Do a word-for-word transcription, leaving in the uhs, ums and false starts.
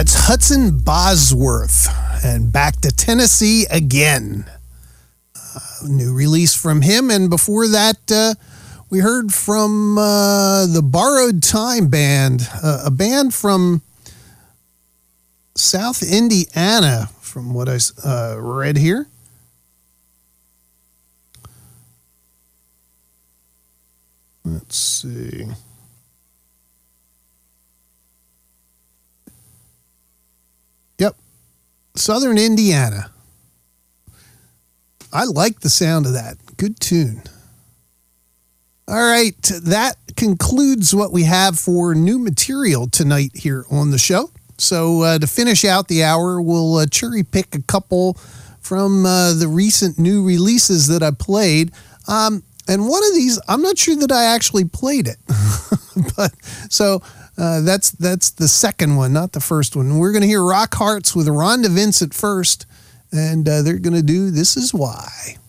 That's Hudson Bosworth, and Back to Tennessee Again. Uh, new release from him, and before that, uh, we heard from uh, the Borrowed Time Band, uh, a band from South Indiana, from what I uh, read here. Let's see. Yep. Southern Indiana. I like the sound of that. Good tune. All right. That concludes what we have for new material tonight here on the show. So uh, to finish out the hour, we'll uh, cherry pick a couple from uh, the recent new releases that I played. Um, And one of these, I'm not sure that I actually played it. but so uh, that's that's the second one, not the first one. We're going to hear Rock Hearts with Rhonda Vincent first, and uh, they're going to do This Is Why.